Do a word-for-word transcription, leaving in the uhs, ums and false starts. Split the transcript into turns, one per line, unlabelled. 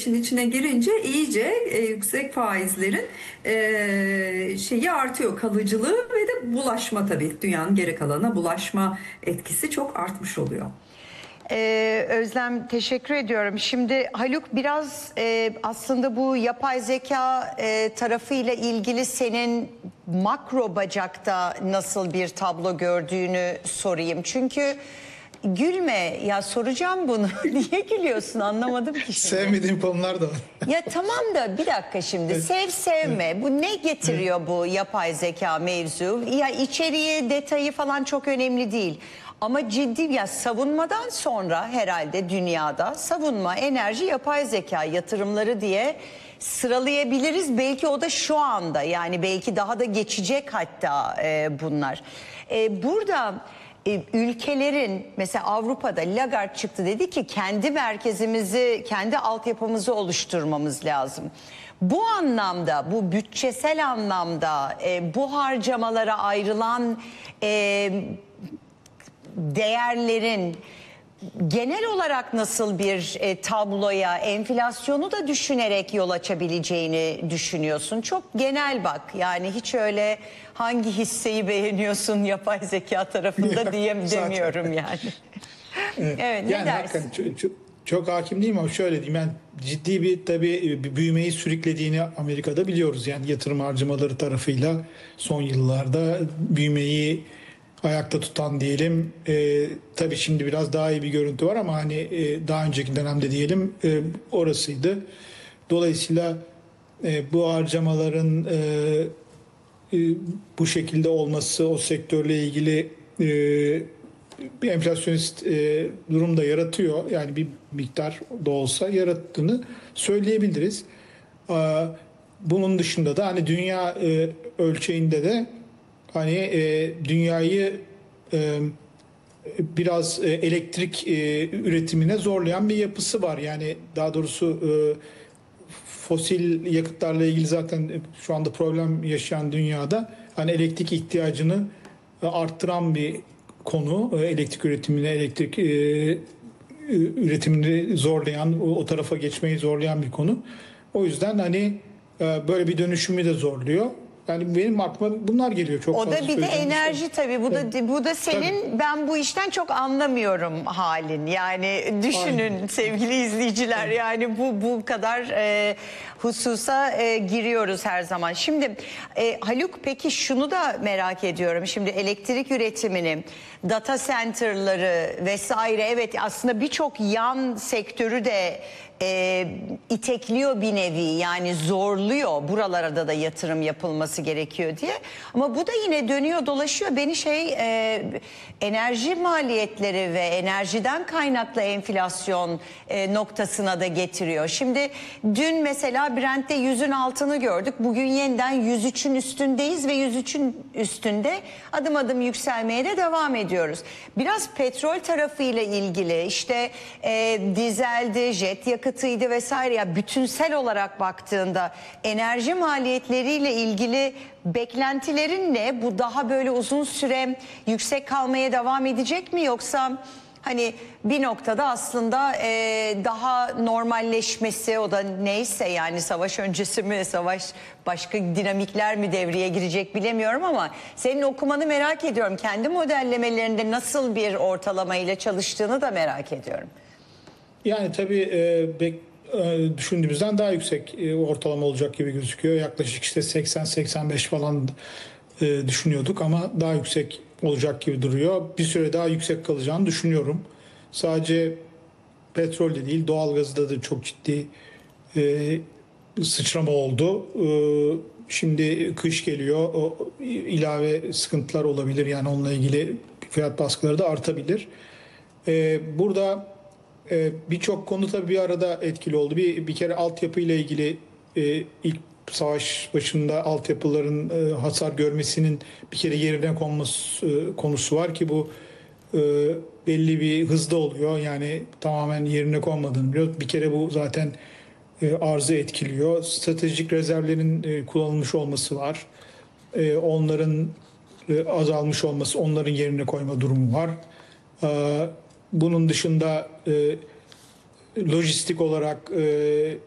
işin içine girince iyice e, yüksek faizlerin e, şeyi artıyor, kalıcılığı ve de bulaşma, tabii dünyanın geri kalanına bulaşma etkisi çok artmış oluyor.
Ee, Özlem, teşekkür ediyorum. Şimdi Haluk, biraz e, aslında bu yapay zeka e, tarafıyla ilgili senin makro bacakta nasıl bir tablo gördüğünü sorayım. Çünkü gülme ya, soracağım bunu. Niye gülüyorsun, anlamadım ki şimdi.
Sevmediğim konular da var.
Ya tamam da bir dakika şimdi,
Evet.
sev sevme, evet. Bu ne getiriyor, evet, bu yapay zeka mevzu? Ya içeriği, detayı falan çok önemli değil. Ama ciddi, ya savunmadan sonra herhalde dünyada savunma, enerji, yapay zeka yatırımları diye sıralayabiliriz. Belki o da şu anda, yani belki daha da geçecek hatta e, bunlar. E, burada e, ülkelerin, mesela Avrupa'da Lagarde çıktı, dedi ki kendi merkezimizi, kendi altyapımızı oluşturmamız lazım. Bu anlamda, bu bütçesel anlamda e, bu harcamalara ayrılan e, değerlerin genel olarak nasıl bir e, tabloya, enflasyonu da düşünerek yol açabileceğini düşünüyorsun? Çok genel bak, yani hiç öyle hangi hisseyi beğeniyorsun yapay zeka tarafında diye demiyorum yani.
Evet,
evet, ne
yani
dersin?
Çok, çok, çok hakim değilim ama şöyle diyeyim, ben ciddi bir tabii bir büyümeyi sürüklediğini Amerika'da biliyoruz. Yani yatırım harcamaları tarafıyla son yıllarda büyümeyi ayakta tutan diyelim. E, tabii şimdi biraz daha iyi bir görüntü var ama hani e, daha önceki dönemde diyelim e, orasıydı. Dolayısıyla e, bu harcamaların e, e, bu şekilde olması o sektörle ilgili e, bir enflasyonist e, durum da yaratıyor. Yani bir miktar da olsa yarattığını söyleyebiliriz. E, bunun dışında da hani dünya e, ölçeğinde de hani e, dünyayı e, biraz e, elektrik e, üretimine zorlayan bir yapısı var. Yani daha doğrusu e, fosil yakıtlarla ilgili zaten şu anda problem yaşayan dünyada hani elektrik ihtiyacını e, arttıran bir konu. E, elektrik üretimine, elektrik e, üretimini zorlayan, o, o tarafa geçmeyi zorlayan bir konu. O yüzden hani e, böyle bir dönüşümü de zorluyor. Yani benim aklıma bunlar geliyor çok
O
fazla.
da bir de enerji
şey.
tabii. Bu da
Evet.
bu da senin
Tabii.
ben bu işten çok anlamıyorum halin. Yani düşünün, aynen, sevgili izleyiciler. Evet. Yani bu bu kadar e, hususa e, giriyoruz her zaman. Şimdi e, Haluk, peki şunu da merak ediyorum. Şimdi elektrik üretimini, data center'ları vesaire, evet, aslında birçok yan sektörü de e, itekliyor bir nevi, yani zorluyor, buralara da yatırım yapılması gerekiyor diye. Ama bu da yine dönüyor dolaşıyor, beni şey e, enerji maliyetleri ve enerjiden kaynaklı enflasyon e, noktasına da getiriyor. Şimdi dün mesela Brent'te yüzün altını gördük, bugün yeniden yüz üçün üstündeyiz ve yüz üçün üstünde adım adım yükselmeye de devam ediyoruz. Biraz petrol tarafıyla ilgili, işte e, dizeldi, jet yakıtıydı vesaire, ya bütünsel olarak baktığında enerji maliyetleriyle ilgili beklentilerin ne? Bu daha böyle uzun süre yüksek kalmaya devam edecek mi, yoksa hani bir noktada aslında e, daha normalleşmesi, o da neyse, yani savaş öncesi mi, savaş başka dinamikler mi devreye girecek bilemiyorum, ama senin okumanı merak ediyorum. Kendi modellemelerinde nasıl bir ortalamayla çalıştığını da merak ediyorum.
Yani tabii e, bek, e, düşündüğümüzden daha yüksek e, ortalama olacak gibi gözüküyor. Yaklaşık işte seksen seksen beş falan e, düşünüyorduk ama daha yüksek olacak gibi duruyor. Bir süre daha yüksek kalacağını düşünüyorum. Sadece petrolde değil, doğalgazda da çok ciddi e, sıçrama oldu. E, şimdi kış geliyor, o, ilave sıkıntılar olabilir. Yani onunla ilgili fiyat baskıları da artabilir. E, burada Ee, birçok konu tabii bir arada etkili oldu. Bir, bir kere altyapı ile ilgili e, ilk savaş başında altyapıların e, hasar görmesinin bir kere yerine konması e, konusu var ki bu e, belli bir hızda oluyor. Yani tamamen yerine konmadığını biliyoruz. Bir kere bu zaten e, arzı etkiliyor. Stratejik rezervlerin e, kullanılmış olması var. E, onların e, azalmış olması, onların yerine koyma durumu var. E, bunun dışında e, lojistik olarak e,